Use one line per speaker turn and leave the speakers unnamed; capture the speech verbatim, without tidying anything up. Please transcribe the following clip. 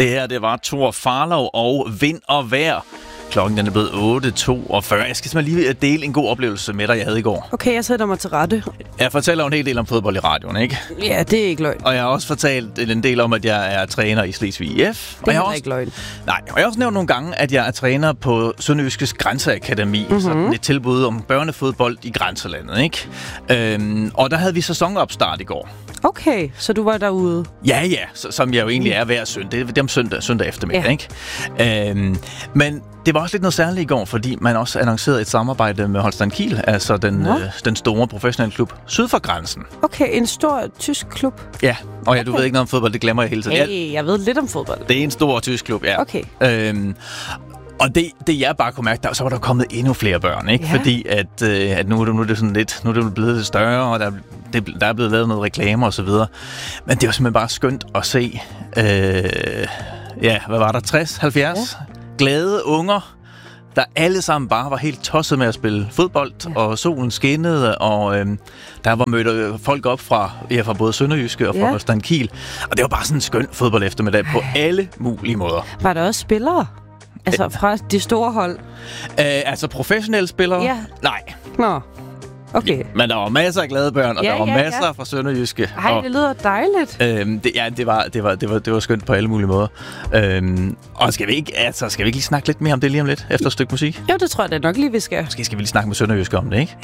Det her, det var Thor Farlov og Vind og Vejr. Klokken den er blevet otte toogfyrre. Jeg skal simpelthen lige dele en god oplevelse med dig, jeg havde i går.
Okay, jeg sætter mig til rette.
Jeg fortæller en hel del om fodbold i radioen, ikke?
Ja, det er ikke løgn.
Og jeg har også fortalt en del om, at jeg er træner i Slesvig I F.
Det er
også,
ikke løgn.
Nej, og jeg har også nævnt nogle gange, at jeg er træner på Sønderjyskes Grænseakademi. Mm-hmm. Sådan et tilbud om børnefodbold i grænselandet, ikke? Øhm, og der havde vi sæsonopstart i går.
Okay, så du var derude?
Ja, ja, som jeg jo egentlig er hver søndag. Det er om søndag, søndag eftermiddag, ja. Ikke? Øhm, men det var også lidt noget særligt i går, fordi man også annoncerede et samarbejde med Holstein Kiel, altså den, øh, den store professionelle klub syd for grænsen.
Okay, en stor tysk klub?
Ja, og ja,
okay.
du ved ikke noget om fodbold, det glemmer jeg hele tiden.
Hey, jeg ved lidt om fodbold.
Det er en stor tysk klub, ja.
Okay.
Øhm, Og det, det jeg bare kunne mærke, der, så var der kommet endnu flere børn, ikke? Ja. Fordi at, øh, at nu, nu er det sådan lidt, nu er det blevet lidt større, og der, det, der er blevet lavet noget reklamer og så videre. Men det var simpelthen bare skønt at se, øh, ja, hvad var der, tres, halvfjerds ja. glade unger, der alle sammen bare var helt tosset med at spille fodbold, ja. og solen skinnede, og øh, der var mødt folk op fra, ja, fra både Sønderjyske og fra ja. Holstein Kiel. Og det var bare sådan en skøn fodbold eftermiddag på alle mulige måder.
Var der også spillere? Altså fra de store hold?
Øh, altså professionelle spillere?
Ja.
Nej.
Nå, okay.
Ja, men der var masser af glade børn, og
ja,
der var
ja,
masser
ja.
fra Sønderjyske.
Hej, det lyder dejligt.
Øhm, det, ja, det var, det, var, det, var, det var skønt på alle mulige måder. Øhm, og skal vi, ikke, altså, skal vi ikke lige snakke lidt mere om det lige om lidt, efter et stykke musik?
Jo, det tror jeg da nok lige, vi skal.
Måske skal vi lige snakke med Sønderjyske om det, ikke?